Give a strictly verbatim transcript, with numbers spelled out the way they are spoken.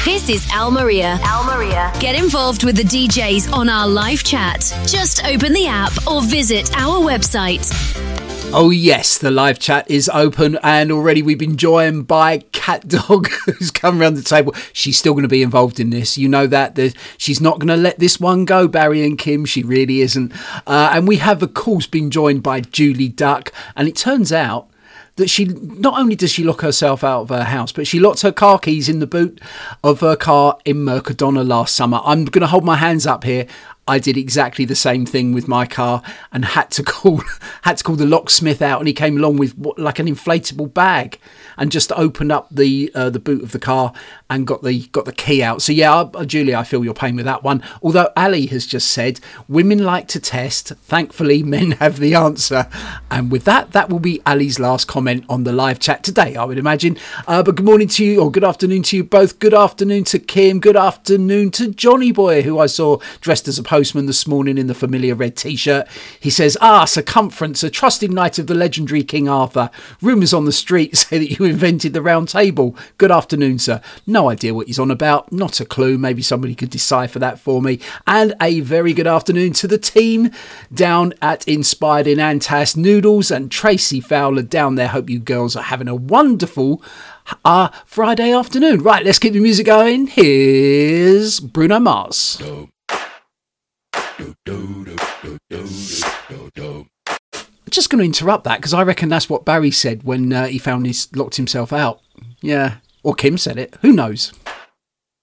This is Al Maria. Al Maria. Get involved with the D Js on our live chat. Just open the app or visit our website. Oh yes, the live chat is open, and already we've been joined by Cat Dog, who's come around the table. She's still going to be involved in this. You know that. She's not going to let this one go, Barry and Kim. She really isn't. Uh, and we have, of course, been joined by Julie Duck. And it turns out that she, not only does she lock herself out of her house, but she locked her car keys in the boot of her car in Mercadona last summer. I'm going to hold my hands up here. I did exactly the same thing with my car and had to call had to call the locksmith out, and he came along with what, like an inflatable bag, and just opened up the uh, the boot of the car and got the got the key out. So yeah, uh, Julie, I feel your pain with that one. Although Ali has just said women like to test. Thankfully, men have the answer. And with that, that will be Ali's last comment on the live chat today, I would imagine. Uh, but good morning to you, or good afternoon to you both. Good afternoon to Kim. Good afternoon to Johnny Boy, who I saw dressed as a postman this morning in the familiar red t-shirt. He says, ah, Circumference, a trusted knight of the legendary King Arthur. Rumours on the street say that you invented the round table. Good afternoon, sir. No idea what he's on about. Not a clue. Maybe somebody could decipher that for me. And a very good afternoon to the team down at Inspired in Antas, Noodles and Tracy Fowler down there. Hope you girls are having a wonderful uh, Friday afternoon. Right, let's keep the music going. Here's Bruno Mars. Just going to interrupt that because I reckon that's what Barry said when uh, he found his locked himself out. Yeah, or Kim said it. Who knows?